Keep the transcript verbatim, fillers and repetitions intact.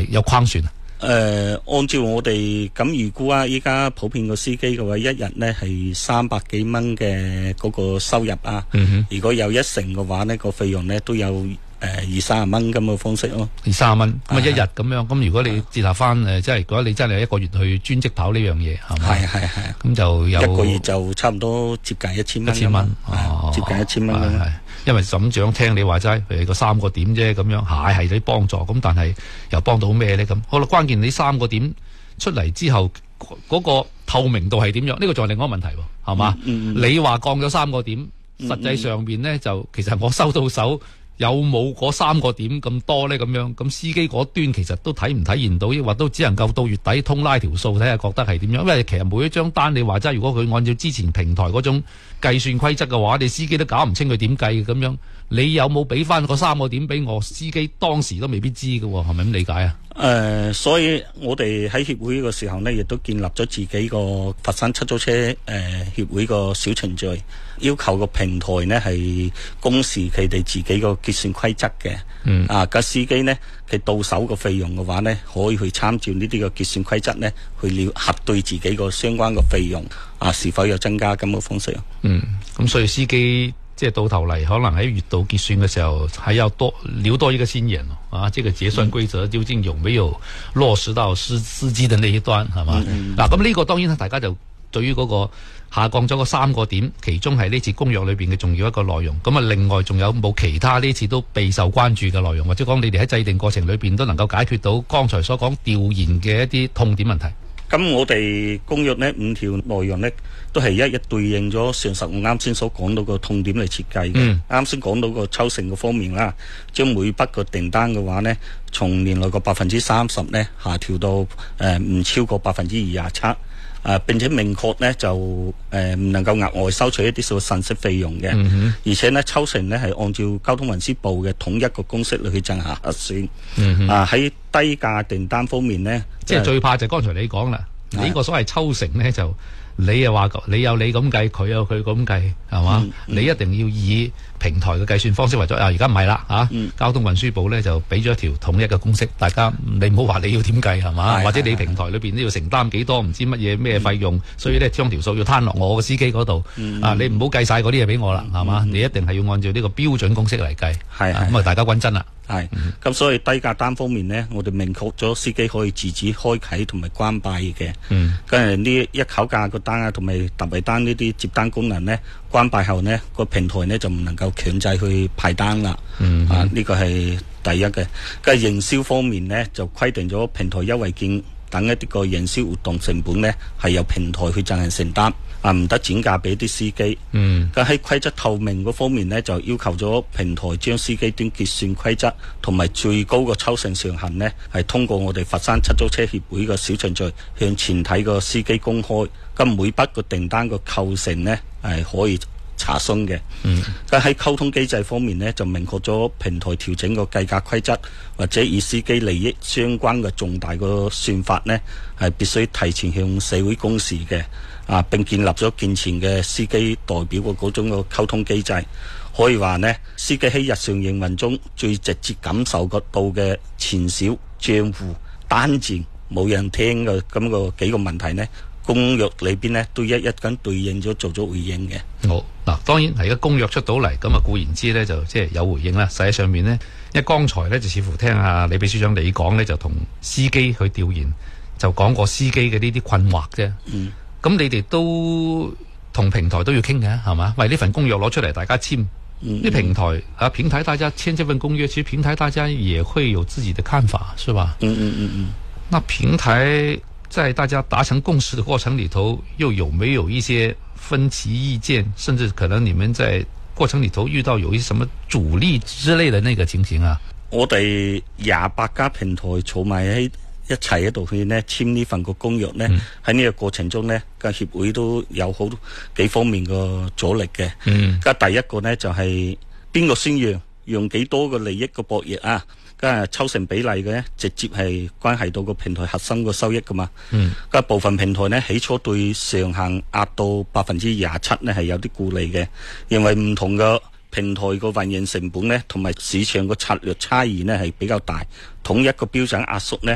有框算啊？ 誒、呃，按照我哋咁預估啊，依家普遍個司機嘅話，一日呢係三百幾蚊嘅嗰個收入啊。嗯哼，如果有一成嘅話呢，個費用呢都有誒二三十蚊咁嘅方式咯。 二三十蚊咁啊，一日咁樣。咁如果你折合翻誒，即係如果你真係一個月去專職跑呢樣嘢，係咪？係係係。咁就有一個月就差唔多接近一千蚊。一千蚊，哦，接近一千蚊咁。係， 因為沈長聽你話齋，誒個三個點啫，咁樣係係啲幫助，咁但係又幫到咩咧？咁好啦，關鍵你三個點出嚟之後，嗰個透明度係點樣？呢個就係另外一個問題喎，係嘛？嗯嗯、你話降咗三個點，實際上邊咧就其實我收到手。有冇嗰三個點咁多呢？咁樣咁司機嗰端其實都睇唔體現到，抑或都只能夠到月底通拉條數睇下，覺得係點樣？因為其實每一張單你話齋，如果佢按照之前平台嗰種計算規則嘅話，你司機都搞唔清佢點計嘅咁樣。你有冇俾翻嗰三個點俾我？司機當時都未必知嘅，係咪咁理解啊？ 誒、呃，所以我哋喺協會嘅時候呢，亦都建立咗自己個佛山出租車誒、呃、協會個小程序，要求個平台呢係公示佢哋自己個結算規則嘅。嗯。啊，個司機呢，佢到手個費用嘅話呢，可以去參照呢啲個結算規則呢，去了核對自己個相關個費用啊是否有增加咁嘅方式。 嗯，咁所以司機。即係到頭嚟，可能喺月度結算嘅時候，還要多留多一個心眼咯。啊，這個結算規則究竟有沒有落實到司司機嘅那一端，係嘛？嗱、嗯，咁呢個當然大家就對於嗰個下降咗個三個點，其中係呢次公約裏邊嘅重要一個內容。咁啊，另外仲有冇其他呢次都備受關注嘅內容，或者講你哋喺制定過程裏邊都能夠解決到剛才所講調研嘅一啲痛點問題？ 咁我哋公約呢五條內容呢，都係一一對應咗上述我啱先所講到個痛點嚟設計嘅。啱先講到個抽成嘅方面啦，將每筆個訂單嘅話呢，從年內個百分之三十呢下調到誒唔、呃、超過百分之二十七。啊，並且明確呢就誒唔、呃、能夠額外收取一啲所謂信息費用嘅。嗯，而且呢抽成呢係按照交通運輸部嘅統一個公式嚟去進行核算。嗯，啊喺低價訂單方面呢， 即係最怕就剛才你講啦，呢、這個所謂抽成呢就。你又話你有你咁計，佢有佢咁計，係嘛、嗯嗯？你一定要以平台嘅計算方式為咗啊！而家唔係啦嚇，交通運輸部咧就俾咗一條統一嘅公式，大家你唔好話你要點計係嘛？或者你平台裏邊都要承擔幾多唔知乜嘢咩費用，嗯、所以咧將條數要攤落我個司機嗰度、嗯、啊！你唔好計晒嗰啲嘢俾我啦，係嘛、嗯？你一定係要按照呢個標準公式嚟計，係咁啊！大家均真啦。 係，咁、嗯、所以低價單方面呢，我哋明確咗司機可以自主開啟同埋關閉嘅。嗯，跟住呢一口價個單啊，同埋特惠單呢啲接單功能呢，關閉後呢個平台呢就唔能夠強制去派單啦。嗯，啊呢、這個係第一嘅。跟住營銷方面呢，就規定咗平台優惠券等一啲個營銷活動成本呢，係由平台去進行承擔。啊，唔得轉嫁俾啲司機。嗯，咁喺規則透明嗰方面呢，就要求咗平台將司機端結算規則同埋最高個抽成上限呢，係通過我哋佛山出租車協會個小程序向全體個司機公開。咁每筆個訂單個構成呢，係可以查詢嘅。嗯，咁喺溝通機制方面呢，就明確咗平台調整個計價規則或者與司機利益相關嘅重大個算法呢，係必須提前向社會公示嘅。啊！並建立咗健全嘅司機代表嘅嗰種個溝通機制，可以話呢，司機喺日常營運中最直接感受得到嘅錢少、賬戶、單錢冇人聽嘅咁個幾個問題呢，公約裏邊呢都一一咁對應咗做咗回應嘅。 好嗱，當然係而家公約出到嚟，咁啊固然之呢就即係有回應啦。實際上面呢，因為剛才呢就似乎聽下李秘書長你講呢，就同司機去調研，就講過司機嘅呢啲困惑啫。嗯。咁你哋都同平台都要傾嘅，係嘛？為呢份公約攞出嚟，大家簽。啲、嗯、平台啊，平台大家簽這份公約，其實平台大家也會有自己的看法，是吧？嗯嗯嗯嗯。那平台在大家達成共識的過程裏頭，又有沒有一些分歧意見？甚至可能你們在過程裏頭遇到有一些什麼阻力之類的那個情形啊？ 我哋廿八家平台坐埋喺一齊喺度去呢簽呢份個公約呢，喺呢、嗯、個過程中呢，個協會都有好幾方面個阻力嘅。嗯，咁第一個呢，就係邊個先讓，用幾多個利益個博弈啊？咁啊抽成比例嘅呢，直接係關係到個平台核心個收益噶嘛。嗯，咁部分平台呢，起初對上限壓到百分之廿七呢係有啲顧慮嘅，認為唔同嘅平台個運營成本呢，同埋市場個策略差異呢係比較大，統一個標準壓縮呢